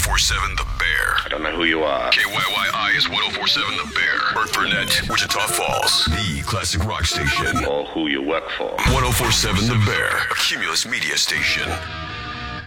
1047 The Bear. I don't know who you are. KYYI is 1047 The Bear. Burt Wichita Falls. The classic rock station. Or who you work for. 1047 The Bear. A Cumulus media station.